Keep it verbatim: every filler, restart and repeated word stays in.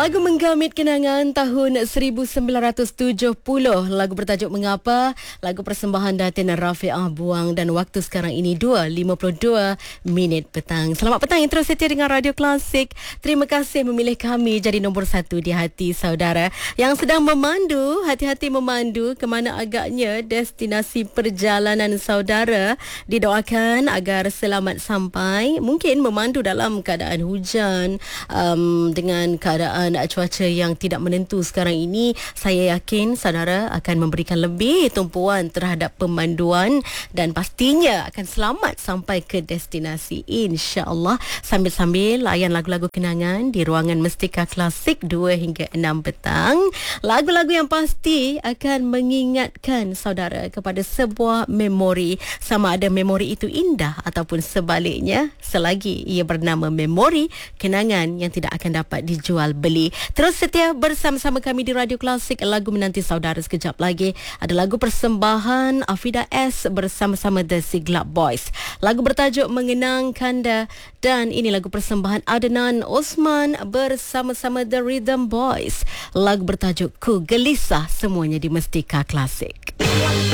Lagu menggamit kenangan tahun seribu sembilan ratus tujuh puluh. Lagu bertajuk Mengapa. Lagu persembahan Datin Rafi'ah Buang. Dan waktu sekarang ini dua lima puluh dua minit petang. Selamat petang yang terus setia dengan Radio Klasik. Terima kasih memilih kami jadi nombor satu di hati saudara. Yang sedang memandu, hati-hati memandu ke mana agaknya destinasi perjalanan saudara. Didoakan agar selamat sampai. Mungkin memandu dalam keadaan hujan, um, dengan keadaan cuaca yang tidak menentu sekarang ini. Saya yakin saudara akan memberikan lebih tumpuan terhadap pemanduan dan pastinya akan selamat sampai ke destinasi, insya-Allah, sambil-sambil layan lagu-lagu kenangan di ruangan Mestika Klasik dua hingga enam petang. Lagu-lagu yang pasti akan mengingatkan saudara kepada sebuah memori, sama ada memori itu indah ataupun sebaliknya, selagi ia bernama memori, kenangan yang tidak akan dapat dijual beli. Terus setia bersama-sama kami di Radio Klasik. Lagu menanti saudara sekejap lagi ada lagu persembahan Afida S bersama-sama The Siglap Boys. Lagu bertajuk Mengenang Kanda, dan ini lagu persembahan Adnan Osman bersama-sama The Rhythm Boys. Lagu bertajuk Ku Gelisah, semuanya di Mestika Klasik.